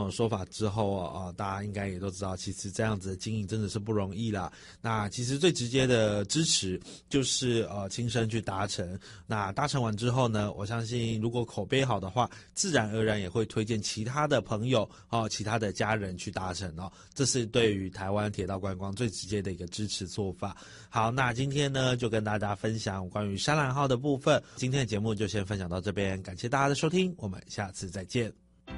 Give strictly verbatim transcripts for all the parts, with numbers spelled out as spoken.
种说法之后啊、呃，大家应该也都知道，其实这样子的经营真的是不容易啦。那其实最直接的支持就是呃亲身去达成。那达成完之后呢，我相信如果口碑好的话，自然而然也会推荐其他的朋友哦、其他的家人去达成哦。这是对于台湾铁道观光最直接的一个支持做法。好，那今天呢就跟大家分享关于山兰号的部分。今天的节目就先分享到这边，感谢大家的收听，我们下次再见。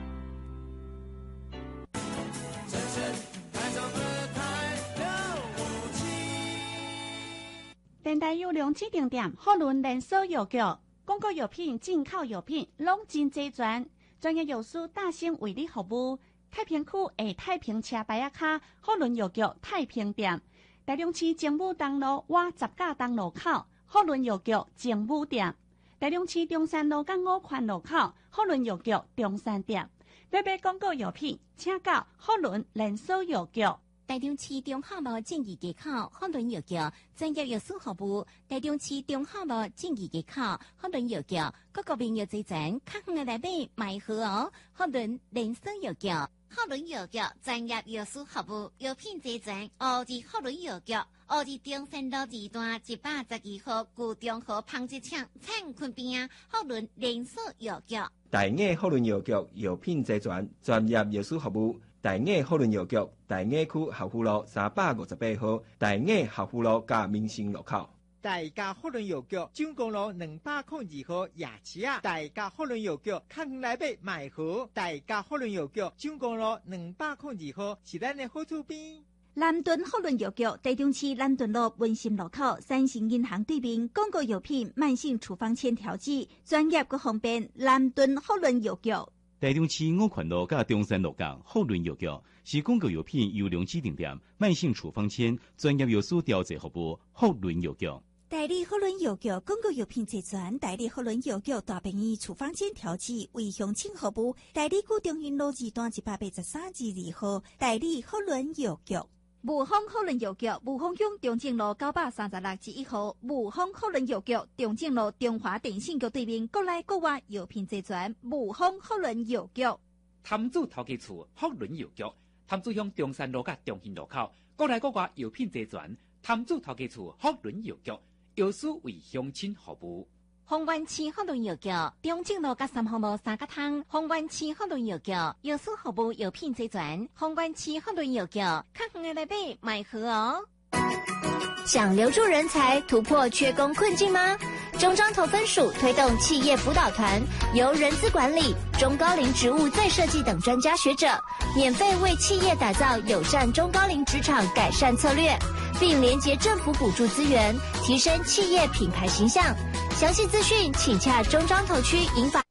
电台有两指定点，好轮连锁药局，广告药品、进口药品拢真齐全，专业药师大兴为你服务。太平区的太平车牌仔卡，好轮药局太平店。台中市政府东路瓦十架东路口，好轮药局政府店。台中市中山路港五环路口，好轮药局中山店。要买广告药品，请到好轮连锁药局。 台中市中华路正义街口好轮药局专业药师服务。台中市中华路正义街口好轮药局各个病药齐全，较远的来买买好哦。好轮连锁药局。好轮药局专业药师服务，药品齐全。奥治好轮药局，奥治中山路二段一百十二号旧中和纺织厂灿坤边啊，好轮连锁药局。 大雅好轮药局药品齐全，专业药师服务。大雅好轮药局，大雅区校府路三百五十八号，大雅校府路加民生路口。 大家好轮药局，蔣公路两百零二号夜市啊！大家好轮药局，较远来买买好。大家好轮药局，蔣公路两百零二号是咱的好厝边。 南屯好轮药局，台中市南屯路文心路口三星银行对面，广告药品、慢性处方签调剂，专业佮方便。南屯好轮药局。 台中市五环路甲中山路港好轮药局是广告药品优良指定店，慢性处方签专业药师调剂服务。好轮药局。 代理好轮药局广告药品齐全，代理好轮药局大便宜处方签调剂为乡亲服务。代理古中心路二段一百八十三至二号，代理好轮药局。雾峰好轮药局，雾峰乡中正路九百三十六至一号，雾峰好轮药局中正路中华电信局对面，国内国外药品齐全。雾峰好轮药局。 潭子头家厝好轮药局，潭子乡中山路甲中心路口，国内国外药品齐全。潭子头家厝好轮药局。药师为乡亲服务。 丰原市好轮药局，中正路甲三号路三角汤。丰原市好轮药局，药师服务药品齐全。丰原市好轮药局，较远的来买买好哦。 想留住人才，突破缺工困境吗？中彰投分署推动企业辅导团，由人资管理、中高龄职务再设计等专家学者，免费为企业打造友善中高龄职场改善策略，并连结政府补助资源，提升企业品牌形象。详细资讯请洽中彰投区银发。